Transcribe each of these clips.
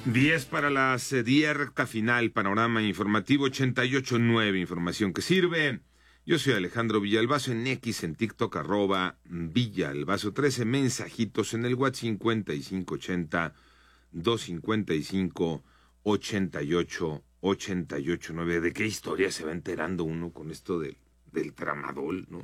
10 para las 10, recta final, panorama informativo 88.9, información que sirve. Yo soy Alejandro Villalbazo en X, en TikTok, @Villalbazo 13, mensajitos en el WhatsApp 5580-255-88-9. ¿De qué historia se va enterando uno con esto del tramadol, no?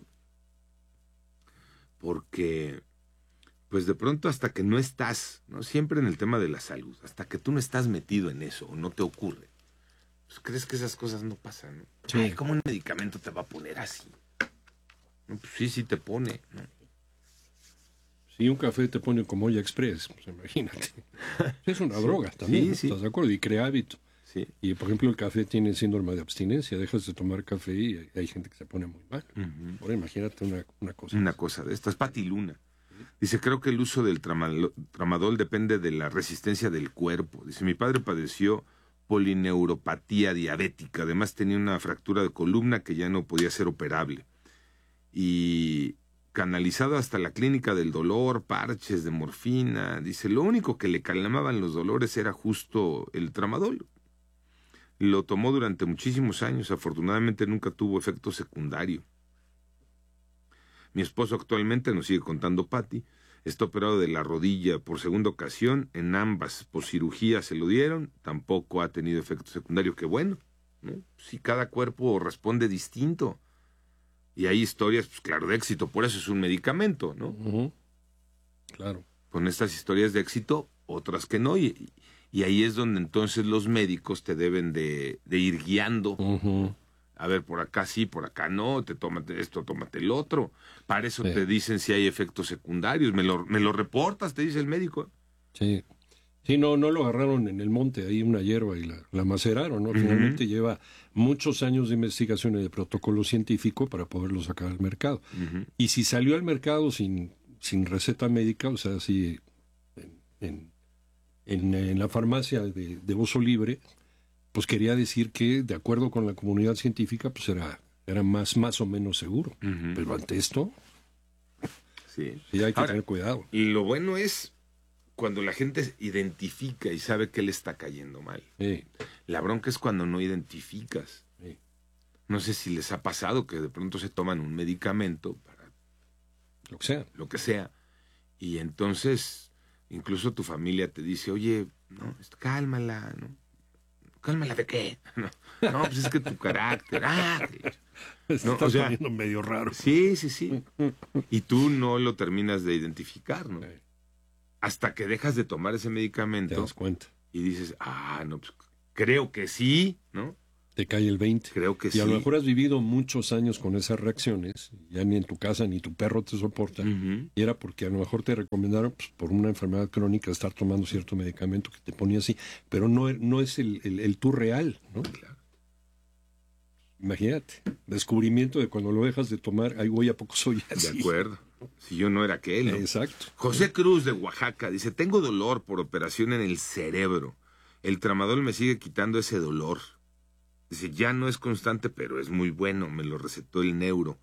Porque pues de pronto hasta que no estás, ¿no? Siempre en el tema de la salud, hasta que tú no estás metido en eso o no te ocurre, pues crees que esas cosas no pasan, ¿no? Sí. Ay, ¿cómo un medicamento te va a poner así? No, pues sí te pone, ¿no? Si un café te pone como olla express, pues imagínate. Es una droga también, sí. ¿Estás de acuerdo? Y crea hábito. Sí. Y por ejemplo el café tiene síndrome de abstinencia, dejas de tomar café y hay gente que se pone muy mal. Ahora imagínate una cosa. Una cosa de estas, Pati Luna. Dice, creo que el uso del tramadol depende de la resistencia del cuerpo. Dice, mi padre padeció polineuropatía diabética. Además tenía una fractura de columna que ya no podía ser operable. Y canalizado hasta la clínica del dolor, parches de morfina. Dice, lo único que le calmaban los dolores era justo el tramadol. Lo tomó durante muchísimos años. Afortunadamente nunca tuvo efecto secundario. Mi esposo actualmente, nos sigue contando Pati, está operado de la rodilla por segunda ocasión, en ambas por cirugía se lo dieron, tampoco ha tenido efecto secundario, que bueno, ¿no? Si cada cuerpo responde distinto. Y hay historias, pues claro, de éxito, por eso es un medicamento, ¿no? Claro. Con estas historias de éxito, otras que no, y ahí es donde entonces los médicos te deben de ir guiando. A ver, por acá sí, por acá no, tómate esto, tómate el otro. Para eso te dicen si hay efectos secundarios. Me lo reportas, te dice el médico. Sí. Sí, no lo agarraron en el monte, ahí una hierba y la maceraron, ¿no? Finalmente lleva muchos años de investigación y de protocolo científico para poderlo sacar al mercado. Y si salió al mercado sin receta médica, o sea, si en la farmacia de uso libre, pues quería decir que, de acuerdo con la comunidad científica, pues era más o menos seguro. Pero ante esto, sí hay que tener cuidado. Y lo bueno es cuando la gente identifica y sabe que le está cayendo mal. Sí. La bronca es cuando no identificas. Sí. No sé si les ha pasado que de pronto se toman un medicamento para lo que sea, y entonces incluso tu familia te dice, oye, no, cálmala, ¿no? ¿Cálmala de qué? No, pues es que tu carácter. No, o sea, poniendo medio raro. Sí. Y tú no lo terminas de identificar, ¿no? Sí. Hasta que dejas de tomar ese medicamento. Te das cuenta. Y dices, no, pues creo que sí, ¿no? Te cae el 20. Creo que sí. Y a lo mejor has vivido muchos años con esas reacciones, ya ni en tu casa ni tu perro te soporta, y era porque a lo mejor te recomendaron, pues, por una enfermedad crónica, estar tomando cierto medicamento que te ponía así, pero no es el tú real, ¿no? Claro. Imagínate, descubrimiento de cuando lo dejas de tomar, ahí voy a poco soy así. De acuerdo. Si yo no era aquel, ¿no? Exacto. José Cruz de Oaxaca dice, tengo dolor por operación en el cerebro. El tramadol me sigue quitando ese dolor. Dice, ya no es constante, pero es muy bueno. Me lo recetó el neuro.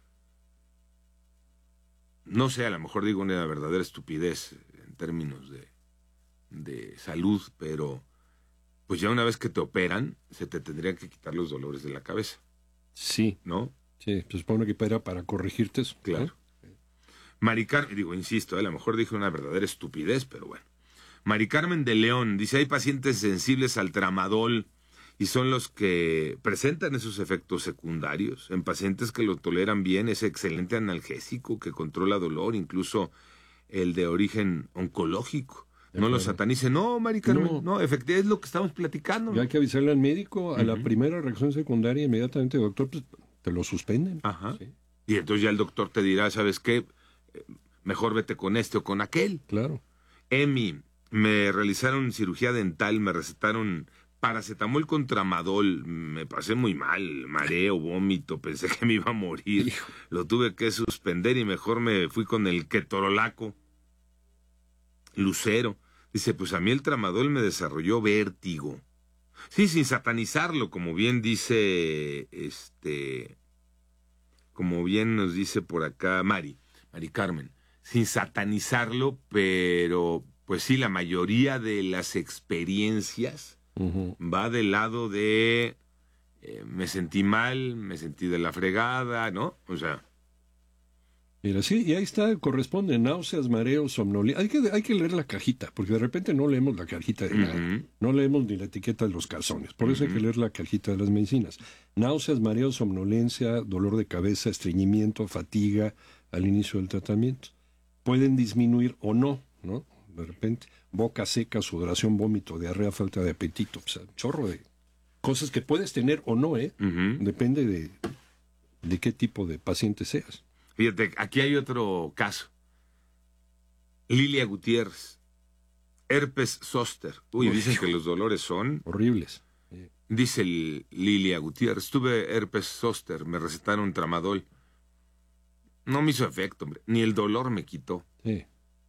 No sé, a lo mejor digo una verdadera estupidez en términos de salud, pero pues ya una vez que te operan, se te tendrían que quitar los dolores de la cabeza. Sí. ¿No? Sí, se supone que era para corregirte eso. Claro. Mari Carmen, insisto, a lo mejor dije una verdadera estupidez, pero bueno. Mari Carmen de León dice, hay pacientes sensibles al tramadol y son los que presentan esos efectos secundarios. En pacientes que lo toleran bien, es excelente analgésico que controla dolor, incluso el de origen oncológico. No lo satanice. No, Mari Carmen, no, efectivamente es lo que estamos platicando. Ya hay que avisarle al médico, a la primera reacción secundaria, inmediatamente, doctor, pues te lo suspenden. Ajá. Sí. Y entonces ya el doctor te dirá, ¿sabes qué? Mejor vete con este o con aquel. Claro. Emi, me realizaron cirugía dental, me recetaron paracetamol con tramadol, me pasé muy mal, mareo, vómito, pensé que me iba a morir. Hijo. Lo tuve que suspender y mejor me fui con el ketorolaco. Lucero dice, pues a mí el tramadol me desarrolló vértigo. Sí, sin satanizarlo, como bien dice, como bien nos dice por acá Mari Carmen, sin satanizarlo, pero pues sí, la mayoría de las experiencias va del lado de me sentí mal, me sentí de la fregada, ¿no? O sea... Mira, sí, y ahí está, corresponde, náuseas, mareos, somnolencia. Hay que leer la cajita, porque de repente no leemos la cajita de nada. No leemos ni la etiqueta de los calzones. Por eso hay que leer la cajita de las medicinas. Náuseas, mareos, somnolencia, dolor de cabeza, estreñimiento, fatiga al inicio del tratamiento. Pueden disminuir o no, ¿no? De repente, boca seca, sudoración, vómito, diarrea, falta de apetito. O sea, chorro de cosas que puedes tener o no, ¿eh? Depende de qué tipo de paciente seas. Fíjate, aquí hay otro caso. Lilia Gutiérrez, herpes zóster. Dicen que los dolores son... horribles. Dice Lilia Gutiérrez, tuve herpes zóster, me recetaron tramadol. No me hizo efecto, hombre, ni el dolor me quitó. Sí.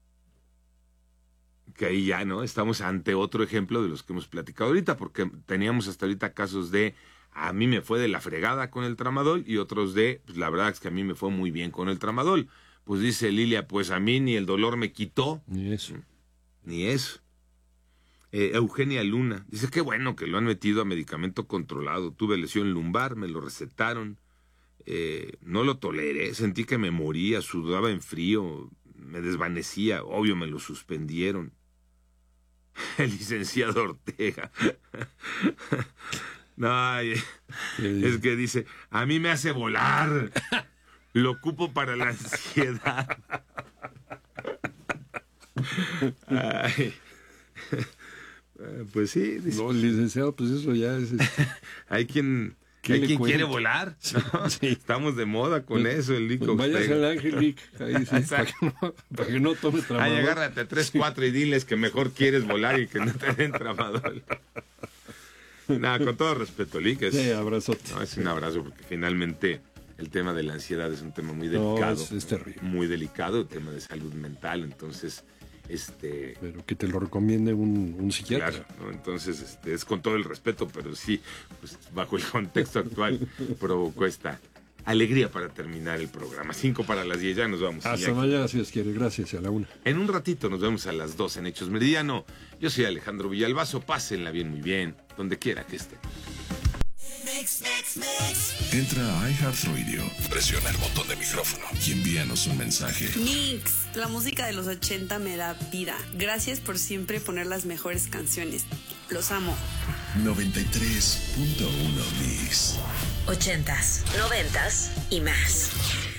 Que ahí ya, ¿no? Estamos ante otro ejemplo de los que hemos platicado ahorita, porque teníamos hasta ahorita casos de... a mí me fue de la fregada con el tramadol y otros de, pues la verdad es que a mí me fue muy bien con el tramadol. Pues dice Lilia, pues a mí ni el dolor me quitó. Ni eso. Ni eso. Eugenia Luna, dice, qué bueno que lo han metido a medicamento controlado. Tuve lesión lumbar, me lo recetaron. No lo toleré, sentí que me moría, sudaba en frío, me desvanecía. Obvio me lo suspendieron. El licenciado Ortega. Ay, es que dice, a mí me hace volar, lo ocupo para la ansiedad. Ay. Pues sí. Dice, no, licenciado, pues eso ya es... hay quien quiere volar, ¿no? Sí. Estamos de moda con eso, el Lico. Vayas al Angelic, ahí sí, para que no tomes tramadol. Ay, agárrate 3, 4 y diles que mejor quieres volar y que no te den tramadol. Nada, con todo respeto, Lick. Sí, abrazote. No, es un abrazo porque finalmente el tema de la ansiedad es un tema muy delicado. No, es terrible. Muy delicado, el tema de salud mental, entonces... pero que te lo recomiende un psiquiatra. Claro, ¿no? Entonces, es con todo el respeto, pero sí, pues, bajo el contexto actual, provocó esta alegría para terminar el programa. 5 para las 10, ya nos vamos. Hasta mañana, si Dios quiere. Gracias, a la 1. En un ratito nos vemos a las 2 en Hechos Meridiano. Yo soy Alejandro Villalbazo, pásenla bien, muy bien, donde quiera que estén. Entra a iHeartRadio, presiona el botón de micrófono y envíanos un mensaje. Mix, la música de los 80 me da vida. Gracias por siempre poner las mejores canciones. Los amo. 93.1 Mix. 80s, 90s y más.